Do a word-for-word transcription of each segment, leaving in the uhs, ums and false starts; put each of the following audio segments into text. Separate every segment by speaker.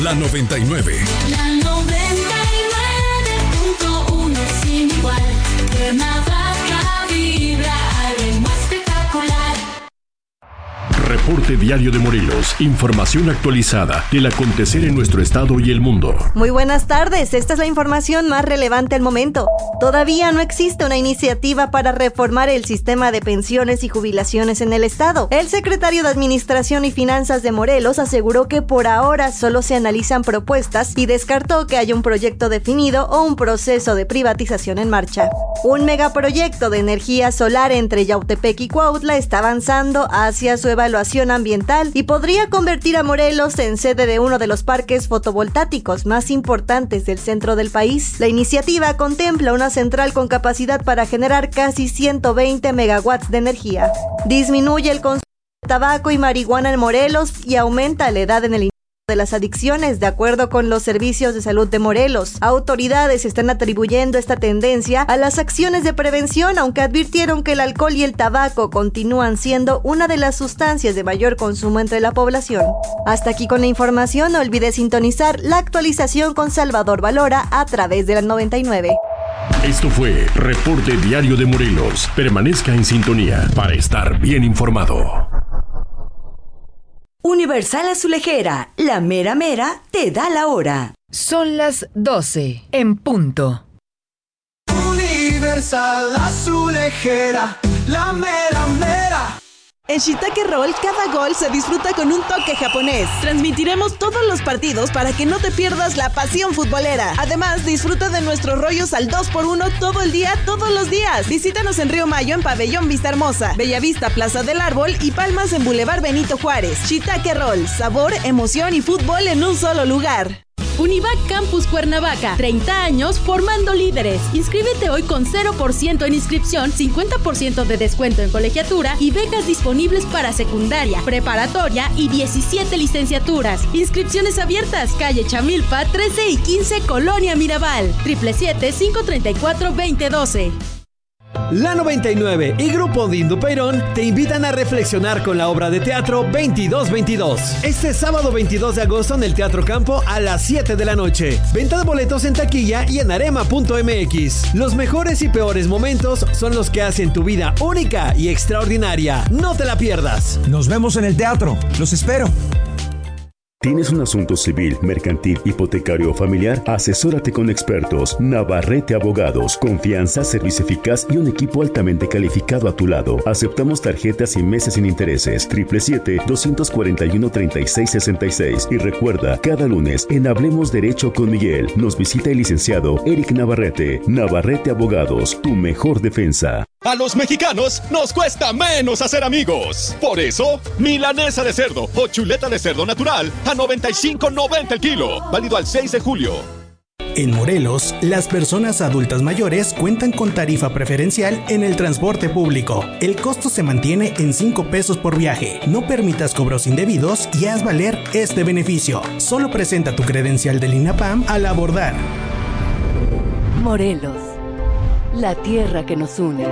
Speaker 1: La noventa y nueve.
Speaker 2: La noventa y nueve punto uno sin igual. Cuernavaca vibra al ritmo espectacular.
Speaker 1: Reporte Diario de Morelos. Información actualizada del acontecer en nuestro estado y el mundo.
Speaker 3: Muy buenas tardes. Esta es la información más relevante al momento. Todavía no existe una iniciativa para reformar el sistema de pensiones y jubilaciones en el estado. El secretario de Administración y Finanzas de Morelos aseguró que por ahora solo se analizan propuestas y descartó que haya un proyecto definido o un proceso de privatización en marcha. Un megaproyecto de energía solar entre Yautepec y Cuautla está avanzando hacia su evaluación ambiental y podría convertir a Morelos en sede de uno de los parques fotovoltaicos más importantes del centro del país. La iniciativa contempla una central con capacidad para generar casi ciento veinte megawatts de energía. Disminuye el consumo de tabaco y marihuana en Morelos y aumenta la edad en el de las adicciones, de acuerdo con los servicios de salud de Morelos. Autoridades están atribuyendo esta tendencia a las acciones de prevención, aunque advirtieron que el alcohol y el tabaco continúan siendo una de las sustancias de mayor consumo entre la población. Hasta aquí con la información. No olvides sintonizar la actualización con Salvador Valora a través de la noventa y nueve.
Speaker 1: Esto fue Reporte Diario de Morelos. Permanezca en sintonía para estar bien informado.
Speaker 4: Universal Azulejera, la mera mera te da la hora.
Speaker 5: Son las doce en punto.
Speaker 6: Universal Azulejera, la mera mera.
Speaker 7: En Shiitake Roll, cada gol se disfruta con un toque japonés. Transmitiremos todos los partidos para que no te pierdas la pasión futbolera. Además, disfruta de nuestros rollos al dos por uno todo el día, todos los días. Visítanos en Río Mayo, en Pabellón Vista Hermosa, Bellavista, Plaza del Árbol y Palmas en Boulevard Benito Juárez. Shiitake Roll, sabor, emoción y fútbol en un solo lugar.
Speaker 8: Univac Campus Cuernavaca, treinta años formando líderes. Inscríbete hoy con cero por ciento en inscripción, cincuenta por ciento de descuento en colegiatura y becas disponibles para secundaria, preparatoria y diecisiete licenciaturas. Inscripciones abiertas, calle Chamilpa, trece y quince, Colonia Mirabal. siete siete siete, cinco tres cuatro, dos cero uno dos.
Speaker 9: La noventa y nueve y Grupo Dindo Peirón te invitan a reflexionar con la obra de teatro veintidós veintidós. Este sábado veintidós de agosto en el Teatro Campo a las siete de la noche. Venta de boletos en taquilla y en arema punto m x. Los mejores y peores momentos son los que hacen tu vida única y extraordinaria. No te la pierdas.
Speaker 10: Nos vemos en el teatro. Los espero.
Speaker 11: ¿Tienes un asunto civil, mercantil, hipotecario o familiar? Asesórate con expertos. Navarrete Abogados. Confianza, servicio eficaz y un equipo altamente calificado a tu lado. Aceptamos tarjetas y meses sin intereses. siete siete siete, dos cuatro uno, tres seis seis seis. Y recuerda, cada lunes en Hablemos Derecho con Miguel nos visita el licenciado Eric Navarrete. Navarrete Abogados, tu mejor defensa.
Speaker 12: A los mexicanos nos cuesta menos hacer amigos. Por eso, milanesa de cerdo o chuleta de cerdo natural a noventa y cinco noventa el kilo. Válido al seis de julio.
Speaker 13: En Morelos, las personas adultas mayores cuentan con tarifa preferencial en el transporte público. El costo se mantiene en cinco pesos por viaje. No permitas cobros indebidos y haz valer este beneficio. Solo presenta tu credencial del INAPAM al abordar.
Speaker 4: Morelos, la tierra que nos une.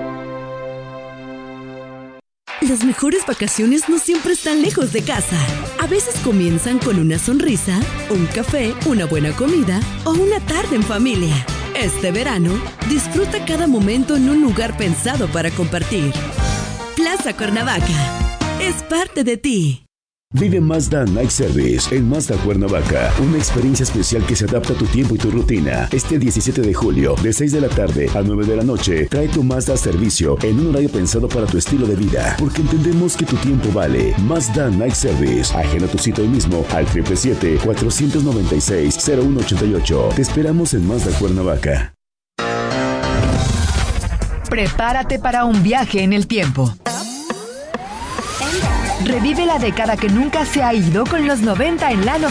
Speaker 14: Las mejores vacaciones no siempre están lejos de casa. A veces comienzan con una sonrisa, un café, una buena comida o una tarde en familia. Este verano, disfruta cada momento en un lugar pensado para compartir. Plaza Cuernavaca es parte de ti.
Speaker 11: Vive Mazda Night Service en Mazda Cuernavaca, una experiencia especial que se adapta a tu tiempo y tu rutina. Este diecisiete de julio, de seis de la tarde a nueve de la noche, trae tu Mazda a servicio en un horario pensado para tu estilo de vida, porque entendemos que tu tiempo vale. Mazda Night Service. Agenda tu cita hoy mismo al siete siete siete, cuatro nueve seis, cero uno ocho ocho. Te esperamos en Mazda Cuernavaca.
Speaker 5: Prepárate para un viaje en el tiempo. Revive la década que nunca se ha ido con los noventa en la noventa.